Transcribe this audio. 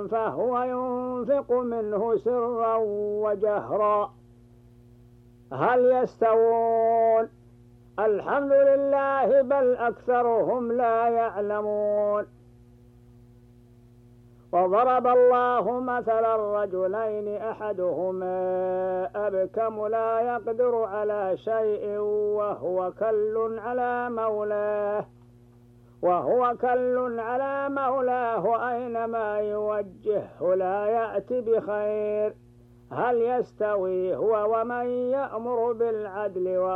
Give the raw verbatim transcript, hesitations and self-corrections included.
فهو ينفق منه سرا وجهرا هل يستوون؟ الحمد لله بل أكثرهم لا يعلمون. وضرب الله مثلا رجلين أحدهما أبكم لا يقدر على شيء وهو كل على مولاه وهو كل على مولاه أينما يوجهه لا يأتي بخير هل يستوي هو ومن يأمر بالعدل